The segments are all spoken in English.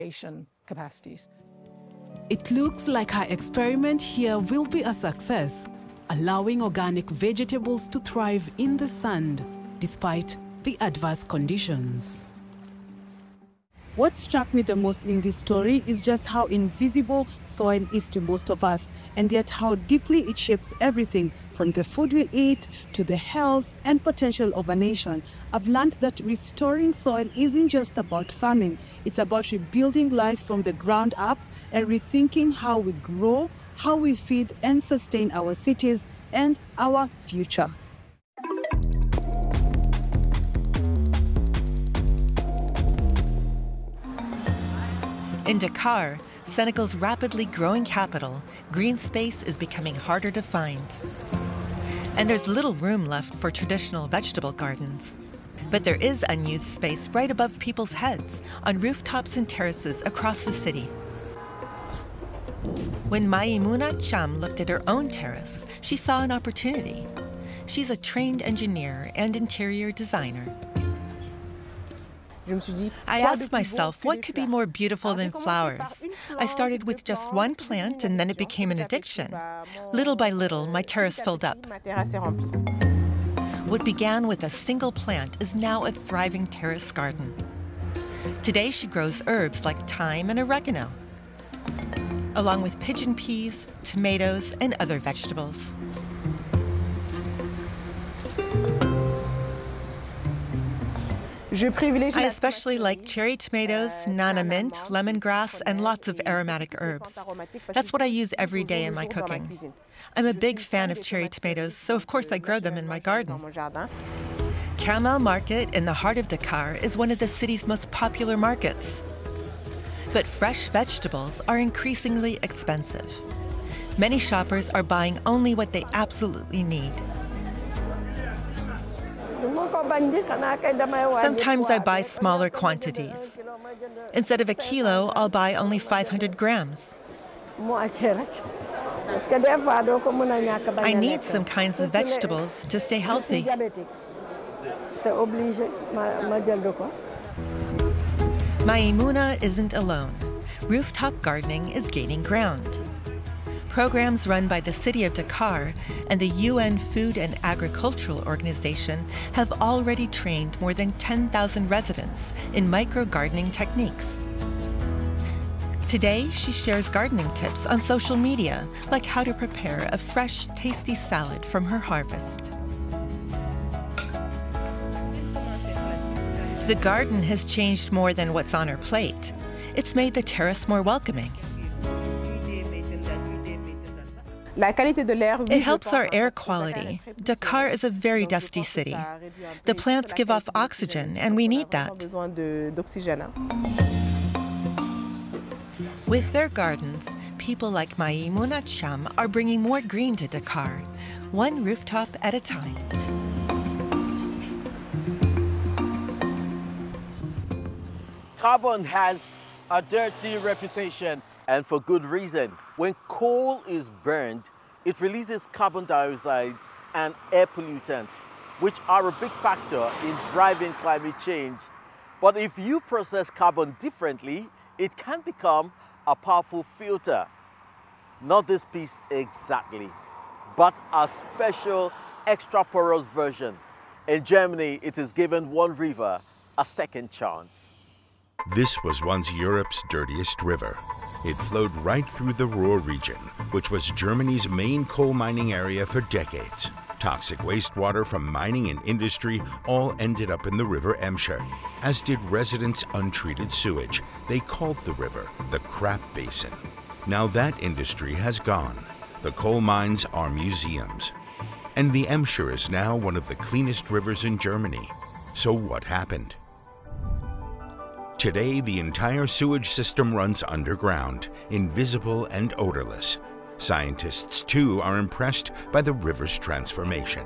capacities. It looks like her experiment here will be a success, allowing organic vegetables to thrive in the sand despite the adverse conditions. What struck me the most in this story is just how invisible soil is to most of us, and yet how deeply it shapes everything from the food we eat to the health and potential of a nation. I've learned that restoring soil isn't just about farming, it's about rebuilding life from the ground up and rethinking how we grow, how we feed and sustain our cities and our future. In Dakar, Senegal's rapidly growing capital, green space is becoming harder to find. And there's little room left for traditional vegetable gardens. But there is unused space right above people's heads, on rooftops and terraces across the city. When Maimouna Cham looked at her own terrace, she saw an opportunity. She's a trained engineer and interior designer. I asked myself, what could be more beautiful than flowers? I started with just one plant, and then it became an addiction. Little by little, my terrace filled up. What began with a single plant is now a thriving terrace garden. Today, she grows herbs like thyme and oregano, along with pigeon peas, tomatoes, and other vegetables. I especially like cherry tomatoes, nana mint, lemongrass, and lots of aromatic herbs. That's what I use every day in my cooking. I'm a big fan of cherry tomatoes, so of course I grow them in my garden. Kamel Market in the heart of Dakar is one of the city's most popular markets. But fresh vegetables are increasingly expensive. Many shoppers are buying only what they absolutely need. Sometimes I buy smaller quantities. Instead of a kilo, I'll buy only 500 grams. I need some kinds of vegetables to stay healthy. Maimouna isn't alone. Rooftop gardening is gaining ground. Programs run by the City of Dakar and the UN Food and Agricultural Organization have already trained more than 10,000 residents in micro-gardening techniques. Today, she shares gardening tips on social media, like how to prepare a fresh, tasty salad from her harvest. The garden has changed more than what's on her plate. It's made the terrace more welcoming. It helps our air quality. Dakar is a very dusty city. The plants give off oxygen, and we need that. With their gardens, people like Maimouna Cham are bringing more green to Dakar, one rooftop at a time. Carbon has a dirty reputation, and for good reason. When coal is burned, it releases carbon dioxide and air pollutants, which are a big factor in driving climate change. But if you process carbon differently, it can become a powerful filter. Not this piece exactly, but a special extra porous version. In Germany, it is given one river a second chance. This was once Europe's dirtiest river. It flowed right through the Ruhr region, which was Germany's main coal mining area for decades. Toxic wastewater from mining and industry all ended up in the River Emscher, as did residents' untreated sewage. They called the river the Crap Basin. Now that industry has gone. The coal mines are museums. And the Emscher is now one of the cleanest rivers in Germany. So what happened? Today, the entire sewage system runs underground, invisible and odorless. Scientists, too, are impressed by the river's transformation.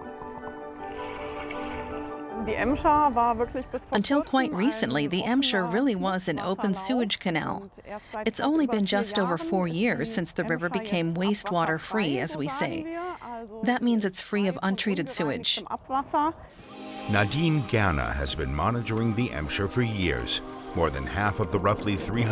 Until quite recently, the Emscher really was an open sewage canal. It's only been just over 4 years since the river became wastewater-free, as we say. That means it's free of untreated sewage. Nadine Gerner has been monitoring the Emscher for years. More than half of the roughly 300